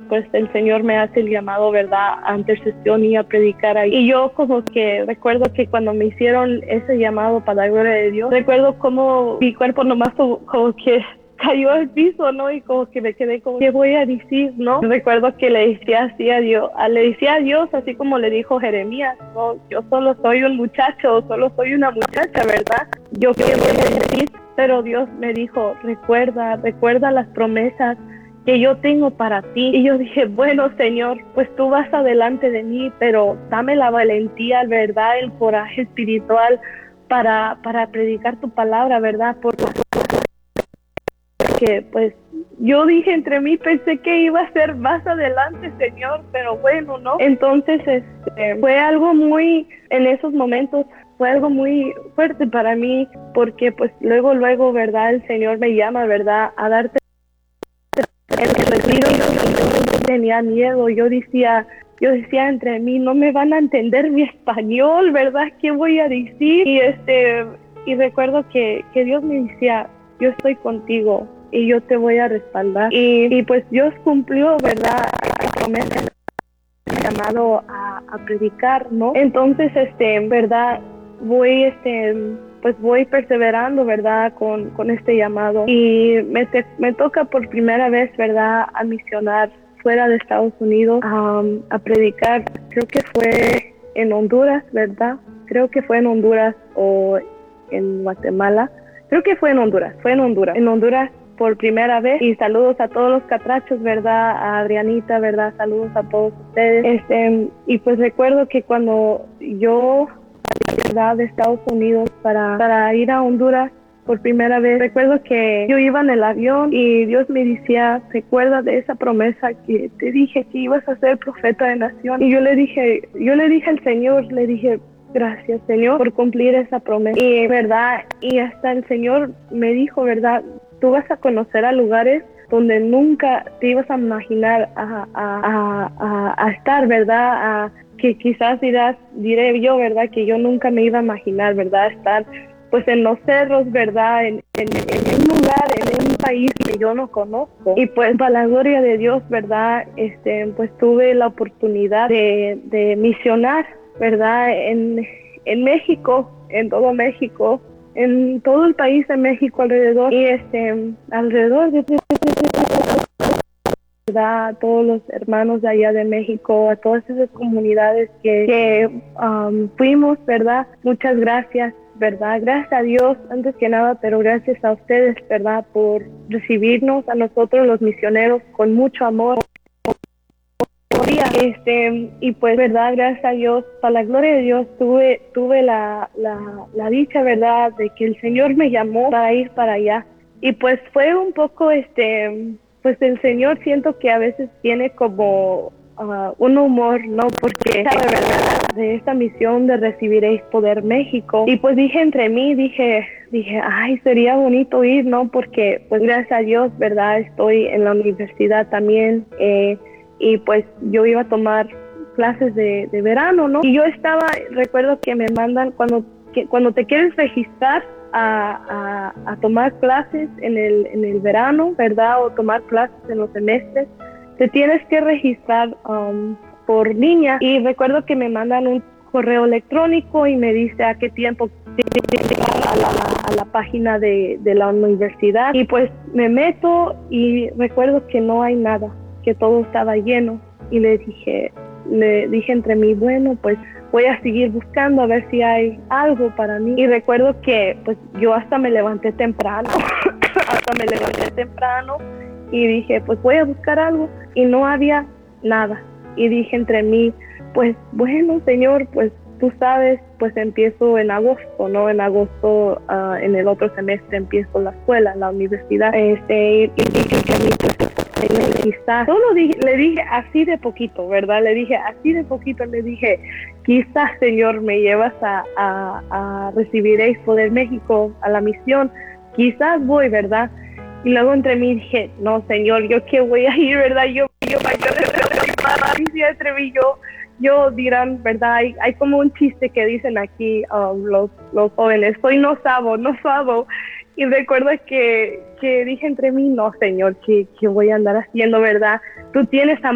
pues el Señor me hace el llamado, ¿verdad?, a intercesión y a predicar ahí. Y yo como que recuerdo que cuando me hicieron ese llamado para la gloria de Dios, recuerdo como mi cuerpo nomás como que cayó al piso, ¿no? Y como que me quedé como, ¿qué voy a decir, no? Recuerdo que le decía así a Dios, así como le dijo Jeremías, no, yo solo soy un muchacho, solo soy una muchacha, ¿verdad? Yo qué voy a decir, pero Dios me dijo, recuerda las promesas que yo tengo para ti. Y yo dije, bueno, Señor, pues tú vas adelante de mí, pero dame la valentía, ¿verdad?, el coraje espiritual para predicar tu palabra, ¿verdad? Porque pues yo dije entre mí, pensé que iba a ser más adelante, Señor, pero bueno, ¿no? Entonces fue algo muy, en esos momentos, fue algo muy fuerte para mí, porque pues luego, ¿verdad?, el Señor me llama, ¿verdad?, a darte el retiro. Yo tenía miedo, yo decía entre mí, no me van a entender mi español, ¿verdad? ¿Qué voy a decir? Y recuerdo que Dios me decía, yo estoy contigo y yo te voy a respaldar. Y pues Dios cumplió, ¿verdad?, esa promesa, llamado a predicar, ¿no? Entonces, en verdad, voy perseverando, ¿verdad?, con este llamado. Y me toca por primera vez, ¿verdad?, a misionar fuera de Estados Unidos, a predicar. Creo que fue en Honduras, ¿verdad? Creo que fue en Honduras o en Guatemala. Creo que fue en Honduras. En Honduras por primera vez. Y saludos a todos los catrachos, ¿verdad? A Adrianita, ¿verdad? Saludos a todos ustedes. Y pues recuerdo que cuando yo salí de Estados Unidos para ir a Honduras por primera vez, recuerdo que yo iba en el avión y Dios me decía, recuerda de esa promesa que te dije que ibas a ser profeta de nación. Y yo le dije al Señor, gracias, Señor, por cumplir esa promesa. Y verdad, y hasta el Señor me dijo, verdad, tú vas a conocer a lugares donde nunca te ibas a imaginar a estar, ¿verdad? Que quizás diré yo, ¿verdad?, que yo nunca me iba a imaginar, ¿verdad?, estar pues en los cerros, ¿verdad?, en un lugar, en un país que yo no conozco. Y pues para la gloria de Dios, ¿verdad?, pues tuve la oportunidad de misionar, ¿verdad?, en México, en todo México, en todo el país de México alrededor. Y alrededor de ¿verdad?, a todos los hermanos de allá de México, a todas esas comunidades que fuimos, ¿verdad? Muchas gracias, ¿verdad? Gracias a Dios, antes que nada, pero gracias a ustedes, ¿verdad?, por recibirnos a nosotros los misioneros con mucho amor. Y pues, ¿verdad?, gracias a Dios, para la gloria de Dios, tuve la dicha, ¿verdad?, de que el Señor me llamó para ir para allá. Y pues fue un poco, pues el Señor siento que a veces tiene como un humor, ¿no? Porque sabe, ¿verdad?, de esta misión de Recibiréis Poder México. Y pues dije entre mí, dije, ay, sería bonito ir, ¿no? Porque pues gracias a Dios, ¿verdad?, estoy en la universidad también, y pues yo iba a tomar clases de verano, ¿no? Y yo recuerdo que me mandan cuando te quieres registrar a tomar clases en el verano, ¿verdad?, o tomar clases en los semestres, te tienes que registrar por línea. Y recuerdo que me mandan un correo electrónico y me dice a qué tiempo a la página de la universidad. Y pues me meto y recuerdo que no hay nada, que todo estaba lleno. Y le dije entre mí, bueno, pues voy a seguir buscando a ver si hay algo para mí. Y recuerdo que pues yo hasta me levanté temprano, y dije, pues voy a buscar algo, y no había nada. Y dije entre mí, pues bueno, Señor, pues tú sabes, pues empiezo en agosto, ¿no? En agosto, en el otro semestre empiezo la escuela, la universidad. Y dije que a mí, pues, quizás, le dije así de poquito, ¿verdad? Le dije, quizás, Señor, me llevas a Recibiréis Poder México, a la misión, quizás voy, ¿verdad? Y luego entre mí dije, no, Señor, ¿yo qué voy a ir, verdad? Yo entre mí, yo dirán, ¿verdad? Hay como un chiste que dicen aquí los jóvenes, soy no sabo. Y recuerdo que dije entre mí, no, Señor, ¿qué voy a andar haciendo, verdad? Tú tienes